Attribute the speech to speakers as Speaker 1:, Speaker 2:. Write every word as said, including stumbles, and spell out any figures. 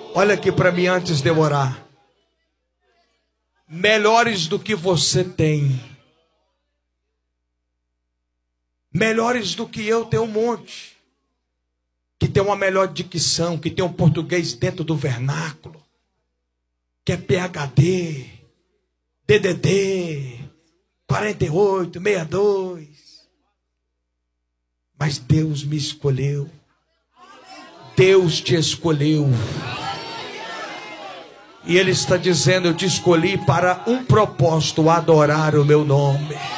Speaker 1: Olha aqui para mim antes de eu orar. Melhores do que você tem, melhores do que eu, tem um monte, que tem uma melhor dicção, que tem um português dentro do vernáculo, que é P H D, D D D, quarenta e oito, sessenta e dois. Mas Deus me escolheu. Deus te escolheu. E Ele está dizendo: eu te escolhi para um propósito, adorar o meu nome.